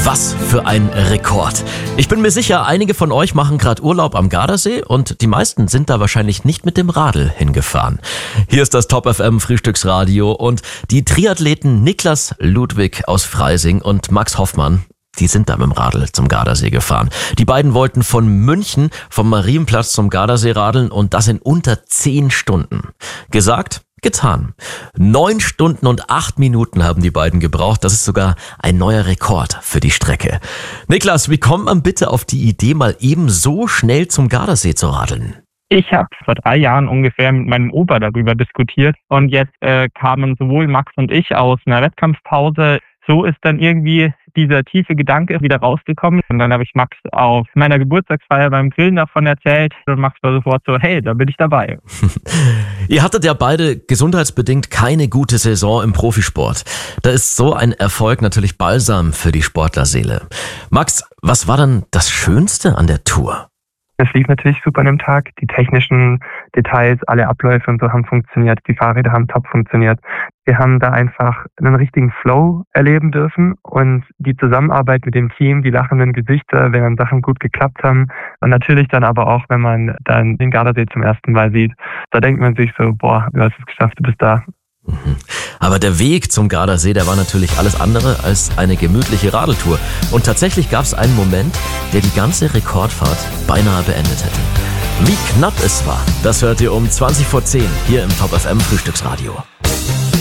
Was für ein Rekord. Ich bin mir sicher, einige von euch machen gerade Urlaub am Gardasee und die meisten sind da wahrscheinlich nicht mit dem Radl hingefahren. Hier ist das Top FM Frühstücksradio und die Triathleten Niklas Ludwig aus Freising und Max Hoffmann, die sind da mit dem Radl zum Gardasee gefahren. Die beiden wollten von München vom Marienplatz zum Gardasee radeln und das in unter 10 Stunden. Gesagt, getan. 9 Stunden und 8 Minuten haben die beiden gebraucht. Das ist sogar ein neuer Rekord für die Strecke. Niklas, wie kommt man bitte auf die Idee, mal eben so schnell zum Gardasee zu radeln? Ich habe vor 3 Jahren ungefähr mit meinem Opa darüber diskutiert und jetzt kamen sowohl Max und ich aus einer Wettkampfpause. So ist dann irgendwie dieser tiefe Gedanke wieder rausgekommen. Und dann habe ich Max auf meiner Geburtstagsfeier beim Grillen davon erzählt. Und Max war sofort so, hey, da bin ich dabei. Ihr hattet ja beide gesundheitsbedingt keine gute Saison im Profisport. Da ist so ein Erfolg natürlich Balsam für die Sportlerseele. Max, was war dann das Schönste an der Tour? Es lief natürlich super an dem Tag. Die technischen Details, alle Abläufe und so haben funktioniert. Die Fahrräder haben top funktioniert. Wir haben da einfach einen richtigen Flow erleben dürfen und die Zusammenarbeit mit dem Team, die lachenden Gesichter, wenn dann Sachen gut geklappt haben und natürlich dann aber auch, wenn man dann den Gardasee zum ersten Mal sieht, da denkt man sich so, boah, du hast es geschafft, du bist da. Aber der Weg zum Gardasee, der war natürlich alles andere als eine gemütliche Radeltour. Und tatsächlich gab es einen Moment, der die ganze Rekordfahrt beinahe beendet hätte. Wie knapp es war, das hört ihr um 20 vor 10 hier im Top FM Frühstücksradio.